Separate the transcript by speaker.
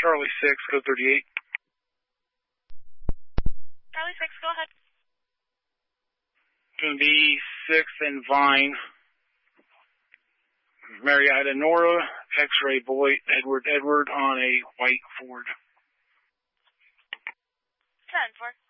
Speaker 1: Charlie 6, code 38.
Speaker 2: Charlie 6, go ahead.
Speaker 1: Going to be 6th and Vine. Marietta Nora, X-ray boy, Edward on a white Ford.
Speaker 2: 10-4.